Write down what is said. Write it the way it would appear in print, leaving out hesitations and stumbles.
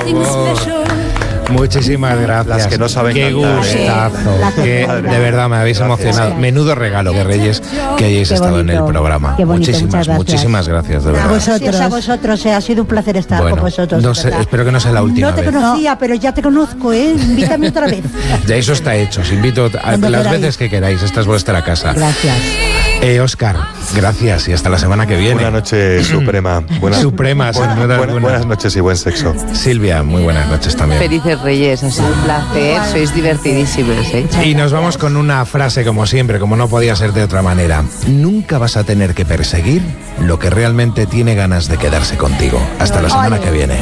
Muchísimas gracias. Las que no saben Qué cantar, gustazo. Que de verdad me habéis emocionado. Menudo regalo de Reyes que hayáis estado en el programa. Qué bonito, Muchísimas gracias, de verdad. Gracias a vosotros, ha sido un placer estar Bueno, con vosotros. no sé, ¿verdad? espero que no sea la última No te vez. conocía, pero ya te conozco, ¿eh? Invítame otra vez. Ya eso está hecho. Os invito a Cuando las queráis. veces que queráis. Esta es vuestra casa. Gracias. Óscar, gracias y hasta la semana que viene. Una noche suprema. Suprema, sin duda alguna. Buenas noches y buen sexo. Silvia, muy buenas noches también. Felices Reyes, ha sido un placer, sois divertidísimas, ¿eh? Y nos vamos con una frase como siempre, como no podía ser de otra manera. Nunca vas a tener que perseguir lo que realmente tiene ganas de quedarse contigo. Hasta la semana que viene.